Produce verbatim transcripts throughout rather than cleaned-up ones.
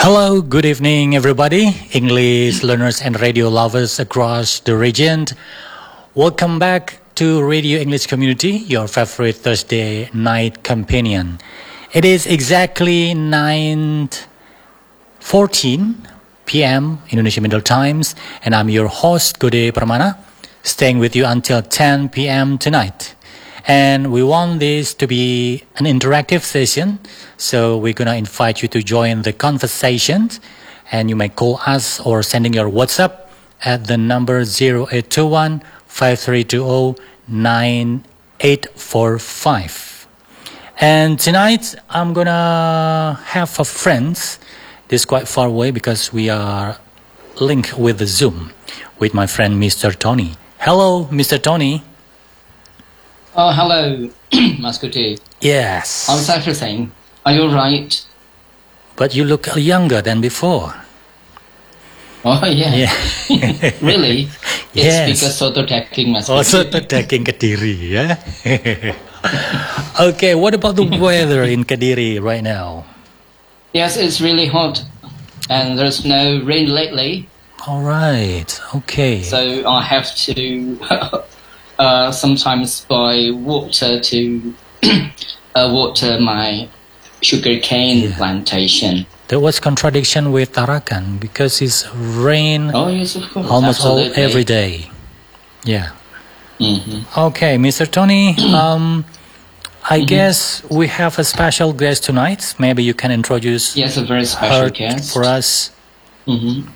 Hello, good evening, everybody, English learners and radio lovers across the region. Welcome back to Radio English Community, your favorite Thursday night companion. It is exactly nine fourteen p.m. Indonesia Middle Times, and I'm your host, Gode Pramana, staying with you until ten p.m. tonight. And we want this to be an interactive session, so we're going to invite you to join the conversation, and you may call us or sending your WhatsApp at the number zero eight two one, five three two zero, nine eight four five. And tonight I'm going to have a friend. This is quite far away because we are linked with the Zoom with my friend Mister Tony. Hello, Mister Tony. Oh, hello, Mascuti. Yes. How's everything? Are you right? But you look younger than before. Oh, yeah. Yeah. Really? It's Yes. because soto-tagging, Mascuti. Also attacking Kediri, yeah? Okay, what about the weather in Kediri right now? Yes, it's really hot. And there's no rain lately. All right, okay. So I have to uh, sometimes buy water to uh, water my sugarcane Yeah. plantation. There was contradiction with Tarakan because it's rain Oh, yes, of course. almost all, Absolutely. every day. Yeah. hmm Okay, Mister Tony, um, I guess we have a special guest tonight. Maybe you can introduce Yes, a very special her guest. for us. hmm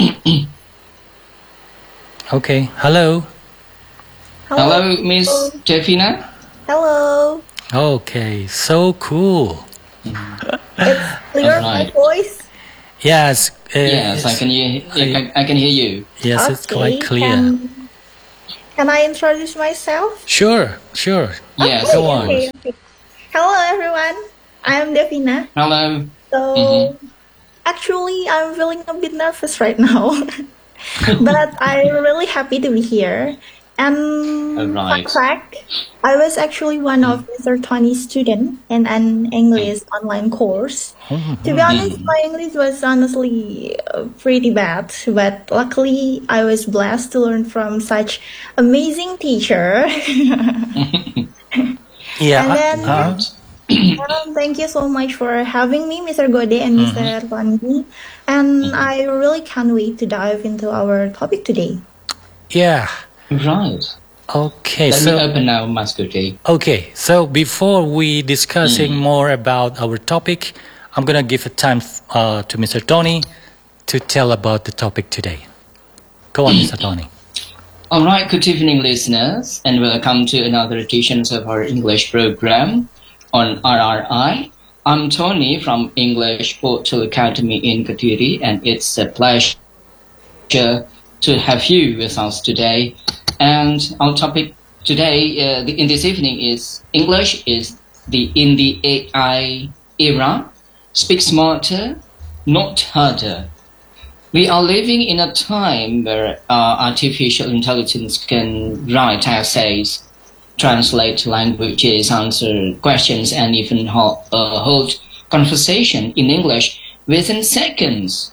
Okay, hello. Hello, Miss Jeffina. Hello. Okay, so cool. It's clear my Alright. voice. Yes. uh, Yes, I can hear. I can, I can hear you. Yes, it's quite clear. Can, can I introduce myself? Sure, sure. Yes, Go of on. course. Okay, okay. Hello, everyone. I'm Devina. Hello. So, Mhm. actually, I'm feeling a bit nervous right now, but I'm really happy to be here. And Alright. fun fact, I was actually one of Mister Tony's student in an English online course. To be honest, my English was honestly uh, pretty bad, but luckily I was blessed to learn from such amazing teacher. Yeah. And then- uh, Um, thank you so much for having me, Mister Gode and Mister Tony. And I really can't wait to dive into our topic today. yeah. Right. Okay. Let So me open now, Mascuti. okay. So before we discussing more about our topic, I'm gonna give a time uh, to Mister Tony to tell about the topic today. Go on, Mister Tony. All right. Good evening, listeners, and welcome to another edition of our English program on R R I. I'm Tony from English Portal Academy in Kediri, and it's a pleasure to have you with us today. And our topic today, uh, the, in this evening, is English is the in the A I era. Speak smarter, not harder. We are living in a time where uh, artificial intelligence can write essays, translate languages, answer questions, and even ho- uh, hold conversation in English within seconds.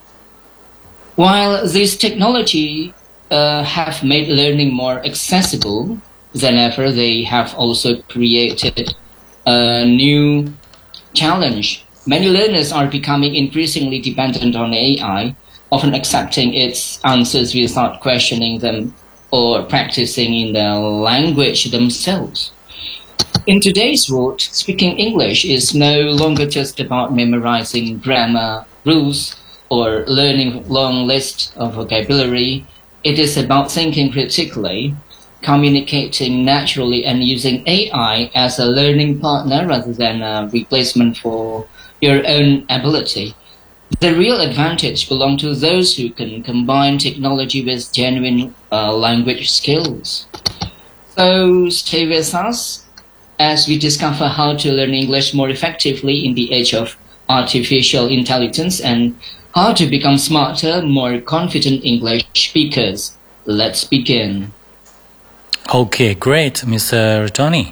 While this technology uh, have made learning more accessible than ever, they have also created a new challenge. Many learners are becoming increasingly dependent on A I, often accepting its answers without questioning them or practicing in the language themselves. In today's world, speaking English is no longer just about memorizing grammar rules or learning long lists of vocabulary. It is about thinking critically, communicating naturally, and using A I as a learning partner rather than a replacement for your own ability. The real advantage belongs to those who can combine technology with genuine uh, language skills. So stay with us as we discover how to learn English more effectively in the age of artificial intelligence and how to become smarter, more confident English speakers. Let's begin. Okay, great, Mister Tony.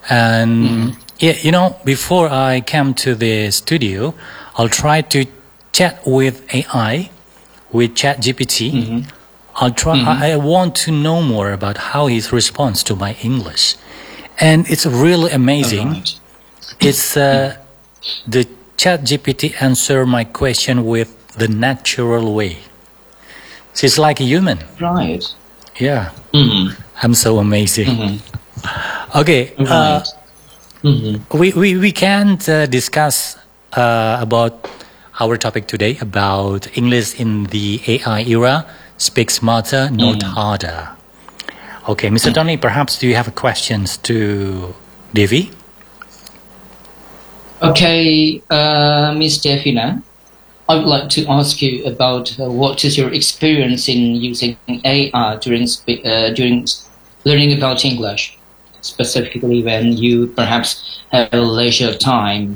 And yeah, you know, before I came to the studio, I'll try to chat with A I, with ChatGPT. Mm-hmm. I'll try. Mm-hmm. I, I want to know more about how he responds to my English, and it's really amazing. Right. It's uh, the ChatGPT answer my question with the natural way. So it's like a human. Right. Yeah. Mm-hmm. I'm so amazing. Mm-hmm. Okay. Right. Uh, mm-hmm. we, we, we can't uh, discuss uh, about our topic today about English in the A I era. Speak smarter, not mm-hmm. harder. Okay, Mister Tony, perhaps do you have questions to Devi? Okay, uh, Miss Devina, I would like to ask you about uh, what is your experience in using A I during spe- uh, during learning about English, specifically when you perhaps have leisure time.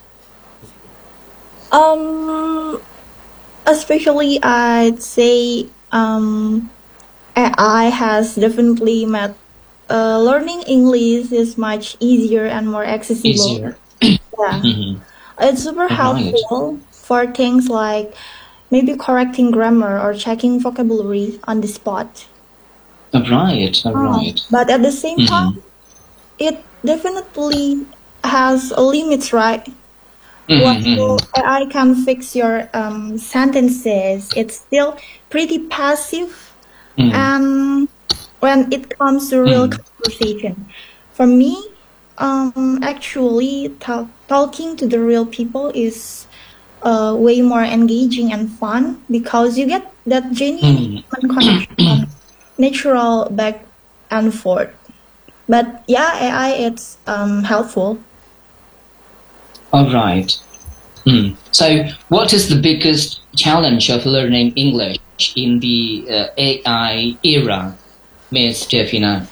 Um, especially I'd say um, A I has definitely made uh, learning English is much easier and more accessible. Easier. Yeah, Mm-hmm. it's super Right. helpful for things like maybe correcting grammar or checking vocabulary on the spot. Right, Oh, right. but at the same Mhm. time, it definitely has limits, right? While Mm-hmm. A I can fix your um, sentences, it's still pretty passive. Mm-hmm. And when it comes to real Mm. conversation, for me, um, actually talk, talking to the real people is uh, way more engaging and fun because you get that genuine Mm. human connection, natural back and forth. But yeah, A I it's um, helpful. All right. Mm. So, what is the biggest challenge of learning English in the uh, A I era, Miss Devina?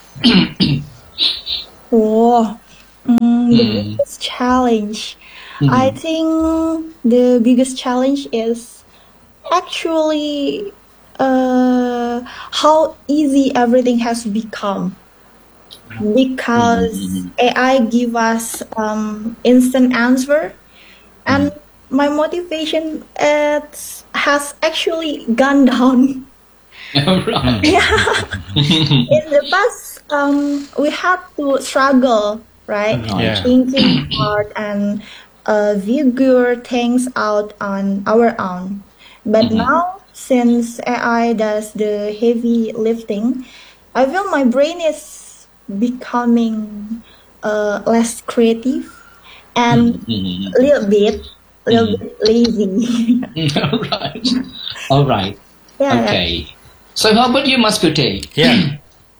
Oh, mm, the Mm. biggest challenge. I Mm. think the biggest challenge is actually uh, how easy everything has become because Mhm. A I give us um, instant answer, and my motivation it's, has actually gone down. All right. In the past, um, we had to struggle, right? Right. Yeah. Thinking hard and uh, figure things out on our own. But Mhm. now, since A I does the heavy lifting, I feel my brain is becoming uh, less creative and Mhm. a little bit, a little bit lazy. All right. All right. Yeah, yeah. Okay. So, how about you, Mascute? Yeah.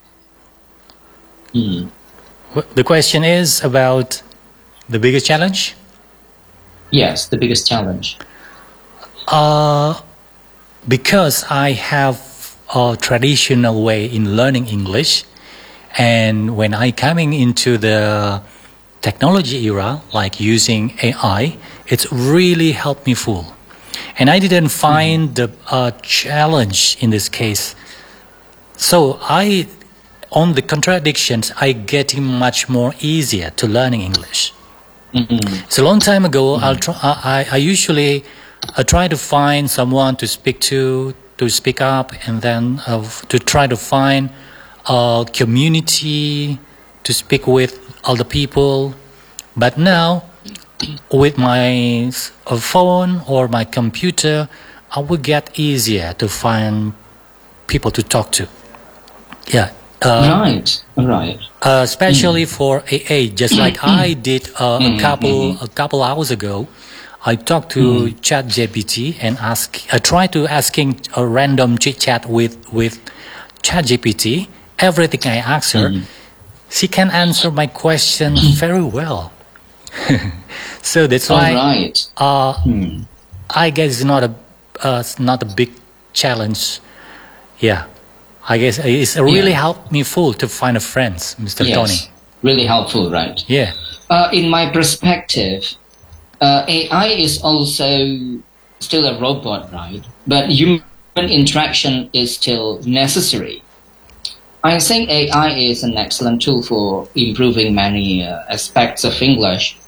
Mm. Wh- The question is about the biggest challenge. Yes, the biggest challenge. Uh, because I have a traditional way in learning English, and when I coming into the technology era, like using A I, it's really helped me full. And I didn't find the uh, challenge in this case. So I, on the contradictions, I getting much more easier to learning English. Mhm. So a long time ago, I'll try, I, I usually I try to find someone to speak to, to speak up, and then uh, to try to find a community to speak with other people. But now, with my s- uh, phone or my computer, I will get easier to find people to talk to. Yeah. Uh, Right. Right. uh, especially for A A, just like I did uh, a Mm, couple mhm. a couple hours ago. I talked to ChatGPT and ask. I tried to asking a random chit chat with with ChatGPT. Everything I asked her, Mhm. she can answer my question very well. So that's All why right. uh, Mm. I guess it's not a uh, it's not a big challenge. Yeah, I guess it's really Yeah. helped me full to find a friends, Mister Yes. Tony. Really helpful, right? Yeah. Uh, in my perspective, uh, A I is also still a robot, right? But human interaction is still necessary. I think A I is an excellent tool for improving many uh, aspects of English.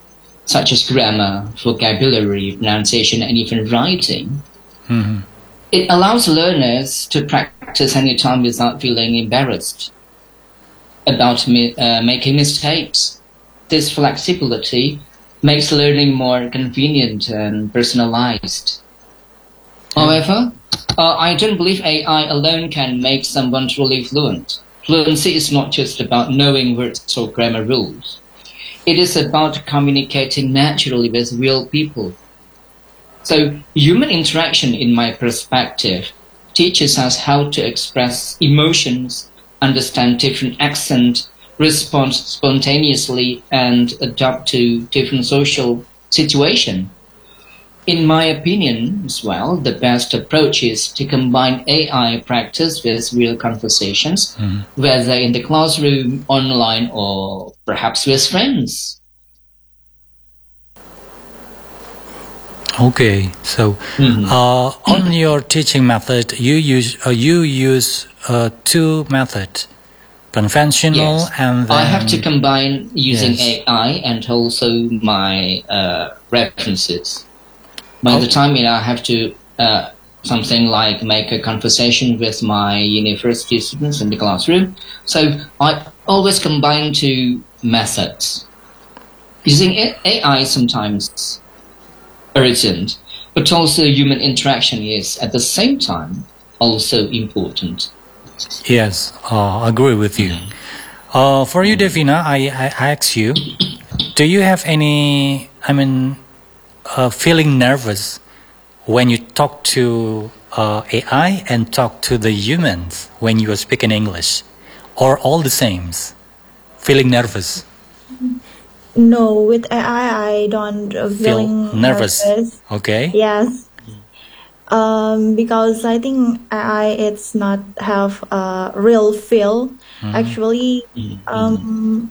such as grammar, vocabulary, pronunciation, and even writing. Mm-hmm. It allows learners to practice anytime without feeling embarrassed about mi- uh, making mistakes. This flexibility makes learning more convenient and personalized. However, uh, I don't believe A I alone can make someone truly fluent. Fluency is not just about knowing words or grammar rules. It is about communicating naturally with real people. So human interaction, in my perspective, teaches us how to express emotions, understand different accents, respond spontaneously, and adapt to different social situations. In my opinion as well, the best approach is to combine A I practice with real conversations, Mm-hmm. whether in the classroom, online, or perhaps with friends. Okay, so Mhm. uh, on your teaching method, you use uh, you use uh, two methods, conventional Yes, and then I have to combine using Yes. A I and also my uh, references. By Oh. the time you know, I have to uh, something like make a conversation with my university students in the classroom. So I always combine two methods. Using A- AI sometimes urgent, but also human interaction is at the same time also important. Yes, uh, I agree with you. Uh, for you, Davina, I, I ask you, do you have any, I mean, uh, feeling nervous when you talk to uh, A I and talk to the humans when you are speaking English? Or all the same? Feeling nervous? No, with A I, I don't uh, Feel feeling nervous? nervous. Okay. Yes. Um, because I think A I it's not have a real feel. Actually, um,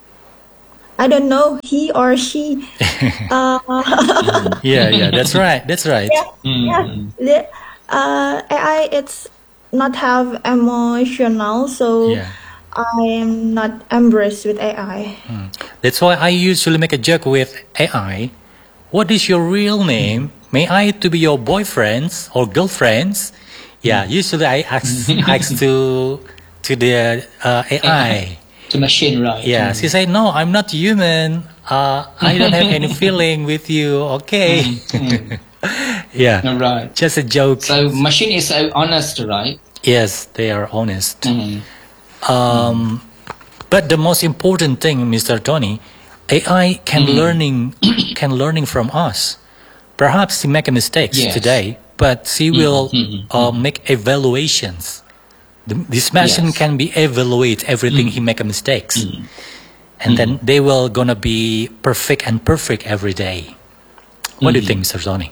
I don't know he or she. Uh, Yeah, yeah, that's right. That's right. yeah, yeah. The, uh, A I it's not have emotional, so Yeah. I am not embraced with A I. That's why I usually make a joke with A I. What is your real name? May I to be your boyfriends or girlfriends? Yeah, usually I ask, ask to to the uh, A I. To machine, right? Yeah, she say, no, I'm not human. Uh, I don't have any feeling with you. Okay. Yeah, Mm, right. just a joke. So machine is so honest, right? Yes, they are honest. Mm. Um, but the most important thing, Mister Tony, A I can learning can learning from us. Perhaps she make mistakes Yes. today, but she will uh, make evaluations. The, this machine Yes. can be evaluate everything he make a mistakes, and then they will gonna be perfect and perfect every day. What do you think, Mister Tony?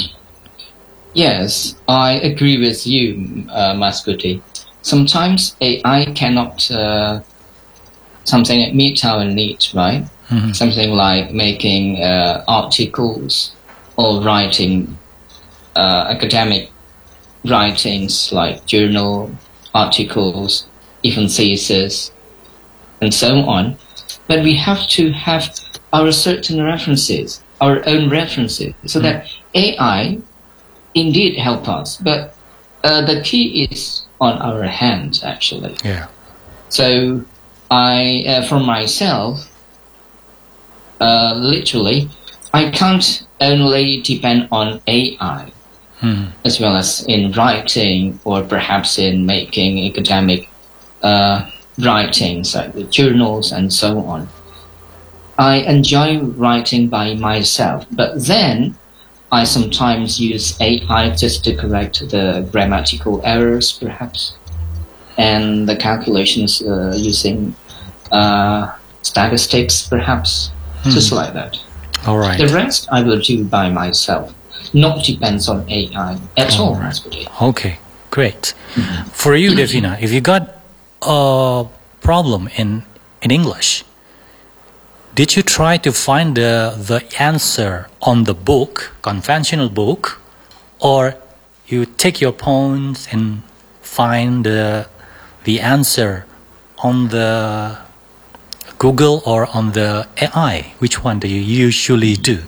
Yes, I agree with you, uh, Mascuti. Sometimes A I cannot uh, something like meet our needs, right? Mhm. Something like making uh, articles or writing uh, academic writings like journal articles, even thesis, and so on. But we have to have our certain references, our own references, so that A I indeed help us. But uh, the key is on our hands, actually. Yeah. So I, uh, for myself, uh, literally, I can't only depend on A I, Hmm. as well as in writing or perhaps in making academic uh, writings like the journals and so on. I enjoy writing by myself, but then I sometimes use A I just to correct the grammatical errors, perhaps, and the calculations uh, using uh, statistics, perhaps, just like that. All right. The rest I will do by myself, not depends on A I at all. Mascuti. Okay, great. For you, Davina, if you got a problem in in English, did you try to find the the answer on the book, conventional book, or you take your points and find the the answer on the Google or on the A I? Which one do you usually do?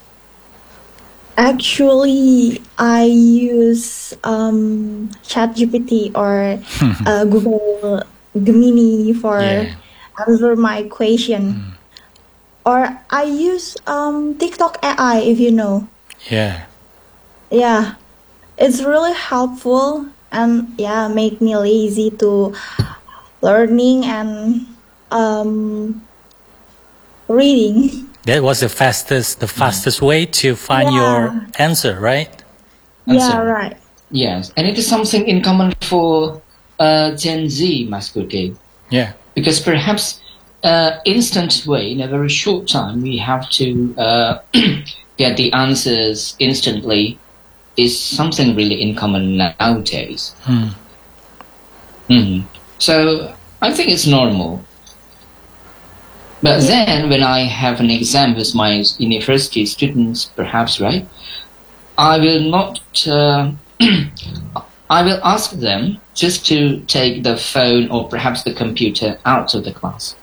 Actually, I use um, ChatGPT or uh, Google Gemini for Yeah. answer my question. Or I use um, TikTok A I, if you know. Yeah. Yeah, it's really helpful and yeah, make me lazy to learning and um, reading. That was the fastest, the fastest way to find Yeah. your answer, right? Yeah, Answer. right. Yes, and it is something in common for uh, Gen Z, Mas Kurke, Yeah. because perhaps uh, instant way, in a very short time, we have to uh, get the answers instantly is something really in common nowadays. Hmm. Mhm. So I think it's normal. But then when I have an exam with my university students, perhaps, right, I will not, uh, I will ask them just to take the phone or perhaps the computer out of the class.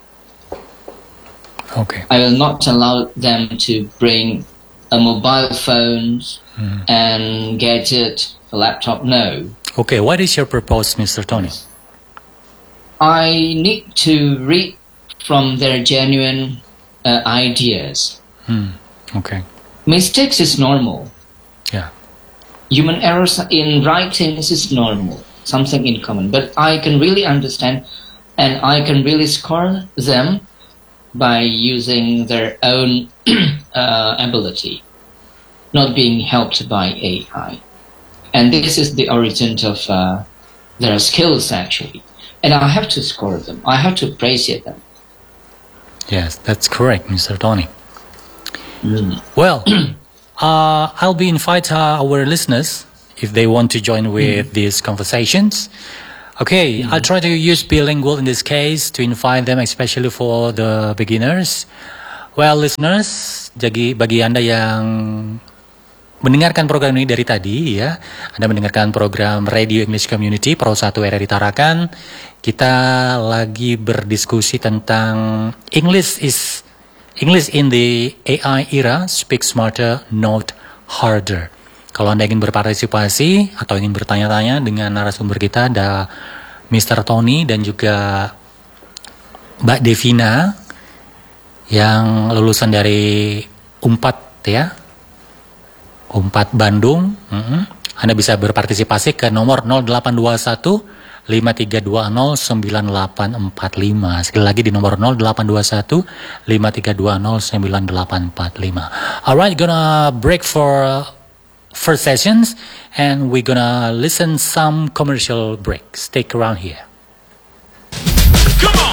Okay. I will not allow them to bring a mobile phone and gadget, a laptop, no. Okay. What is your purpose, Mister Tony? I need to read from their genuine uh, ideas. Hmm. Okay. Mistakes is normal. Yeah. Human errors in writings is normal, something in common. But I can really understand and I can really score them by using their own uh, ability, not being helped by A I. And this is the origin of uh, their skills, actually. And I have to score them. I have to appreciate them. Yes, that's correct, Mister Tony. Well, uh, I'll be invite uh, our listeners if they want to join with these conversations. Okay, I'll try to use bilingual in this case to invite them, especially for the beginners. Well, listeners, jadi bagi Anda yang mendengarkan program ini dari tadi ya, Anda mendengarkan program Radio English Community Pro satu R R I Tarakan. Kita lagi berdiskusi tentang English is English in the A I era, speak smarter, not harder. Kalau Anda ingin berpartisipasi atau ingin bertanya-tanya dengan narasumber kita, ada Mister Tony dan juga Mbak Devina yang lulusan dari Unpad ya, Unpad Bandung. Mm-hmm. Anda bisa berpartisipasi ke nomor nol delapan dua satu lima tiga dua nol sembilan delapan empat lima. Sekali lagi di nomor nol delapan dua satu lima tiga dua nol sembilan delapan empat lima. Alright, gonna break for first sessions and we're gonna listen some commercial break. Stick around here. Come on!